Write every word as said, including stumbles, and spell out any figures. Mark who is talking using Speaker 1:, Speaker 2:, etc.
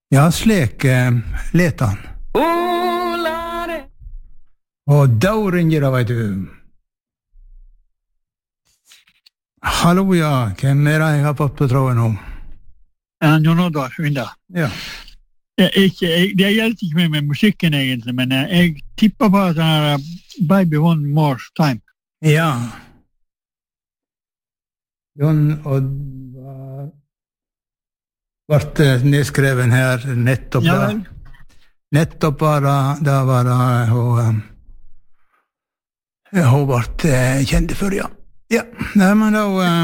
Speaker 1: Ja, slik eh, let han. Og da ringer det, vet du. Hallo, ja. Hvem er det jeg har fått på tråden nå?
Speaker 2: Ja, Jon Oddvar, Vinda.
Speaker 1: Ja.
Speaker 2: Jeg, ikke, jeg, det hjelper ikke meg med musikken egentlig, men jeg, jeg tipper på at den er Baby One More Time.
Speaker 1: Ja. Jon Oddvar ble nedskreven her nettopp
Speaker 2: Ja,
Speaker 1: da.
Speaker 2: vel.
Speaker 1: Nettopp var det, da var det hun, hun ble kjent for, ja. Ja, nei, men da...